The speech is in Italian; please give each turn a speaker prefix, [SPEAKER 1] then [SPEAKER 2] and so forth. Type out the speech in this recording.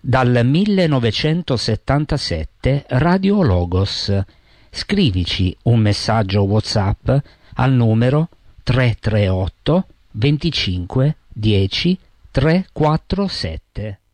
[SPEAKER 1] Dal 1977 Radio Logos. Scrivici un messaggio WhatsApp al numero 338 25 10 347.